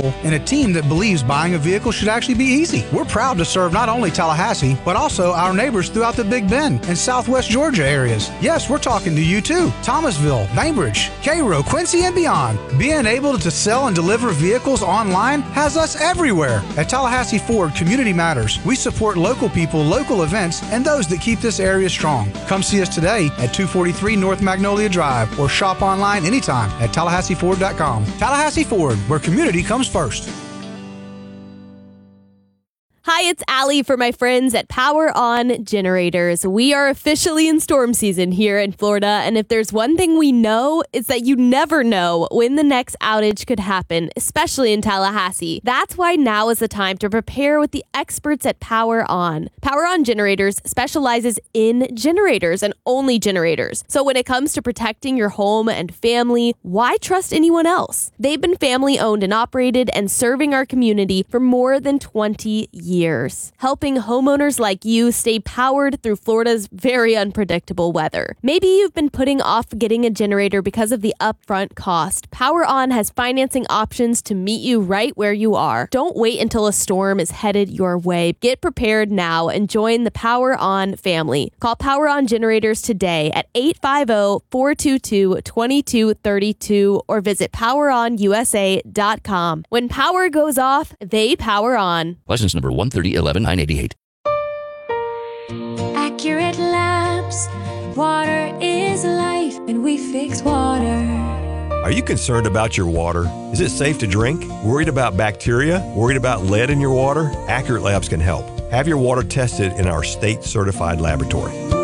people and a team that believes buying a vehicle should actually be easy. We're proud to serve not only Tallahassee, but also our neighbors throughout the Big Bend and Southwest Georgia areas. Yes, we're talking to you too. Thomasville, Bainbridge, Cairo, Quincy, and beyond. Being able to sell and deliver vehicles online has us everywhere. At Tallahassee Ford, community matters. We support local people, local events, and those that keep this area strong. Come see us today at 243 North Magnolia Drive or shop online anytime at TallahasseeFord.com. Tallahassee Ford, where community comes first. Hi, it's Allie for my friends at Power On Generators. We are officially in storm season here in Florida, and if there's one thing we know, it's that you never know when the next outage could happen, especially in Tallahassee. That's why now is the time to prepare with the experts at Power On. Power On Generators specializes in generators and only generators. So when it comes to protecting your home and family, why trust anyone else? They've been family owned and operated and serving our community for more than 20 years, helping homeowners like you stay powered through Florida's very unpredictable weather. Maybe you've been putting off getting a generator because of the upfront cost. Power On has financing options to meet you right where you are. Don't wait until a storm is headed your way. Get prepared now and join the Power On family. Call Power On Generators today at 850-422-2232 or visit poweronusa.com. When power goes off, they power on. License number 130-11988. Accurate Labs. Water is life, and we fix water. Are you concerned about your water? Is it safe to drink? Worried about bacteria? Worried about lead in your water? Accurate Labs can help. Have your water tested in our state-certified laboratory.